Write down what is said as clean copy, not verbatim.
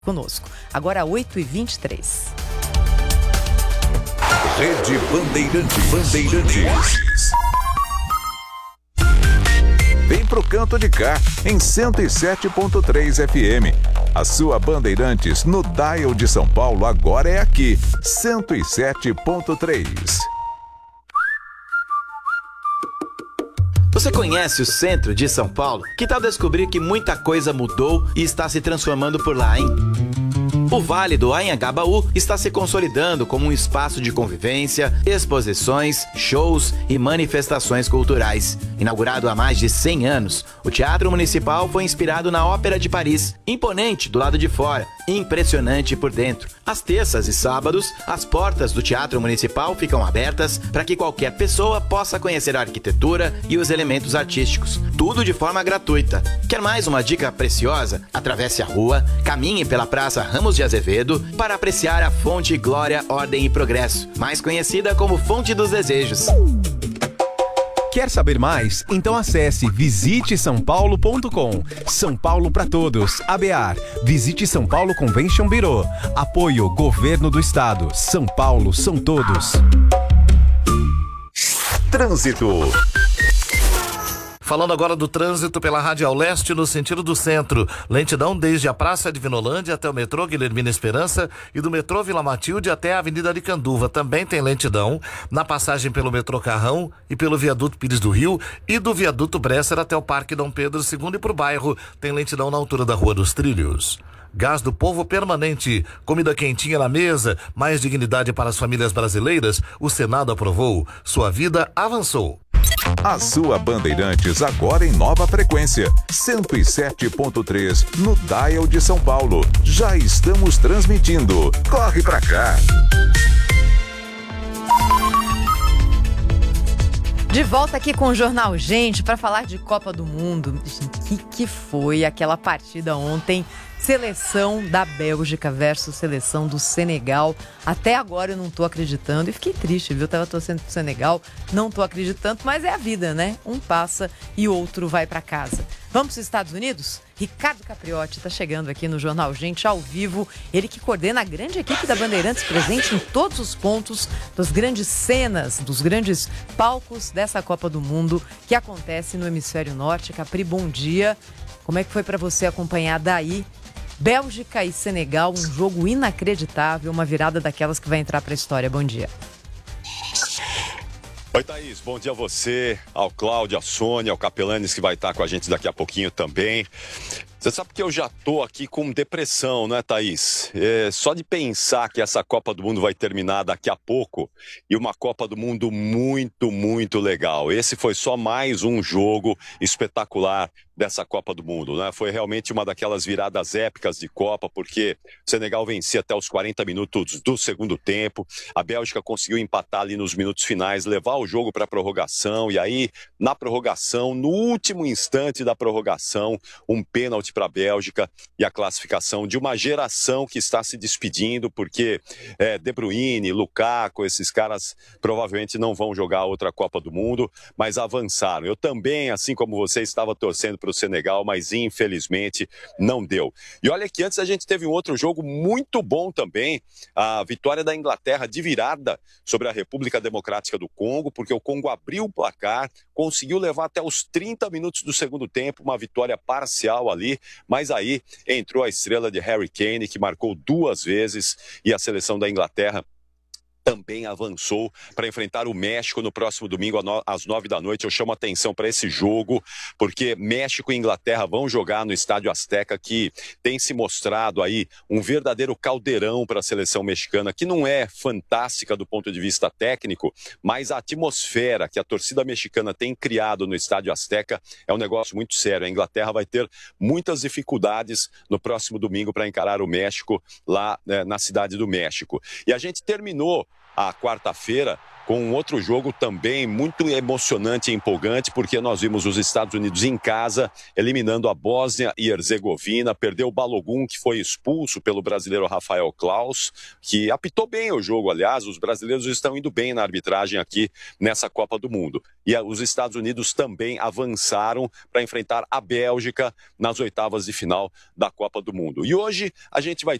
conosco. Agora 8h23. Rede Bandeirantes. Vem pro canto de cá, em 107.3 FM. A sua Bandeirantes no dial de São Paulo agora é aqui, 107.3. Você conhece o centro de São Paulo? Que tal descobrir que muita coisa mudou e está se transformando por lá, hein? O Vale do Anhangabaú está se consolidando como um espaço de convivência, exposições, shows e manifestações culturais. Inaugurado há mais de 100 anos, o Teatro Municipal foi inspirado na Ópera de Paris. Imponente do lado de fora, impressionante por dentro. Às terças e sábados, as portas do Teatro Municipal ficam abertas para que qualquer pessoa possa conhecer a arquitetura e os elementos artísticos. Tudo de forma gratuita. Quer mais uma dica preciosa? Atravesse a rua, caminhe pela Praça Ramos de Azevedo para apreciar a Fonte Glória, Ordem e Progresso, mais conhecida como Fonte dos Desejos. Quer saber mais? Então acesse visitesaopaulo.com. São Paulo para todos. ABAR. Visite São Paulo Convention Bureau. Apoio Governo do Estado. São Paulo são todos. Trânsito. Falando agora do trânsito pela Radial Leste no sentido do centro. Lentidão desde a Praça de Vinolândia até o metrô Guilhermina Esperança e do metrô Vila Matilde até a Avenida Aricanduva. Também tem lentidão na passagem pelo metrô Carrão e pelo viaduto Pires do Rio e do viaduto Bresser até o Parque Dom Pedro II e pro bairro tem lentidão na altura da Rua dos Trilhos. Gás do Povo permanente, comida quentinha na mesa, mais dignidade para as famílias brasileiras, o Senado aprovou, sua vida avançou. A sua Bandeirantes agora em nova frequência, 107.3 no dial de São Paulo. Já estamos transmitindo. Corre pra cá. De volta aqui com o Jornal Gente para falar de Copa do Mundo. Que foi aquela partida ontem? Seleção da Bélgica versus seleção do Senegal. Até agora eu não tô acreditando e fiquei triste, viu? Eu tava torcendo pro Senegal, não tô acreditando, mas é a vida, né? Um passa e outro vai para casa. Vamos para os Estados Unidos? Ricardo Capriotti tá chegando aqui no Jornal Gente ao vivo. Ele que coordena a grande equipe da Bandeirantes, presente em todos os pontos das grandes cenas, dos grandes palcos dessa Copa do Mundo que acontece no Hemisfério Norte. Capri, bom dia. Como é que foi para você acompanhar daí? Bélgica e Senegal, um jogo inacreditável, uma virada daquelas que vai entrar para a história. Bom dia. Oi, Thaís. Bom dia a você, ao Cláudio, à Sônia, ao Capelanes, que vai estar com a gente daqui a pouquinho também. Você sabe que eu já tô aqui com depressão, né, Thaís? Só de pensar que essa Copa do Mundo vai terminar daqui a pouco e uma Copa do Mundo muito, muito legal. Esse foi só mais um jogo espetacular dessa Copa do Mundo, né? Foi realmente uma daquelas viradas épicas de Copa, porque o Senegal vencia até os 40 minutos do segundo tempo, a Bélgica conseguiu empatar ali nos minutos finais, levar o jogo para a prorrogação, e aí, na prorrogação, no último instante da prorrogação, um pênalti para a Bélgica e a classificação de uma geração que está se despedindo, porque De Bruyne, Lukaku, esses caras provavelmente não vão jogar outra Copa do Mundo, mas avançaram. Eu também, assim como você, estava torcendo para o Senegal, mas infelizmente não deu. E olha que antes a gente teve um outro jogo muito bom também, a vitória da Inglaterra de virada sobre a República Democrática do Congo, porque o Congo abriu o placar, conseguiu levar até os 30 minutos do segundo tempo, uma vitória parcial ali, mas aí entrou a estrela de Harry Kane, que marcou 2 vezes, e a seleção da Inglaterra também avançou para enfrentar o México no próximo domingo às 9 da noite. Eu chamo atenção para esse jogo, porque México e Inglaterra vão jogar no Estádio Azteca, que tem se mostrado aí um verdadeiro caldeirão para a seleção mexicana, que não é fantástica do ponto de vista técnico, mas a atmosfera que a torcida mexicana tem criado no Estádio Azteca é um negócio muito sério. A Inglaterra vai ter muitas dificuldades no próximo domingo para encarar o México lá na Cidade do México. E a gente terminou a quarta-feira com um outro jogo também muito emocionante e empolgante, porque nós vimos os Estados Unidos em casa eliminando a Bósnia e Herzegovina, perdeu o Balogun, que foi expulso pelo brasileiro Rafael Claus, que apitou bem o jogo, aliás, os brasileiros estão indo bem na arbitragem aqui nessa Copa do Mundo. E os Estados Unidos também avançaram para enfrentar a Bélgica nas oitavas de final da Copa do Mundo. E hoje a gente vai